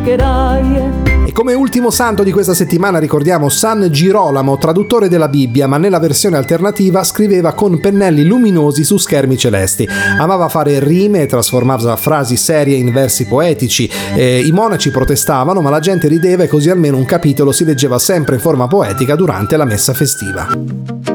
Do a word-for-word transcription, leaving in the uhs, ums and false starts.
giocherai. E come ultimo santo di questa settimana ricordiamo San Girolamo, traduttore della Bibbia, ma nella versione alternativa scriveva con pennelli luminosi su schermi celesti. Amava fare rime e trasformava frasi serie in versi poetici. Eh, I monaci protestavano, ma la gente rideva e così almeno un capitolo si leggeva sempre in forma poetica durante la messa festiva.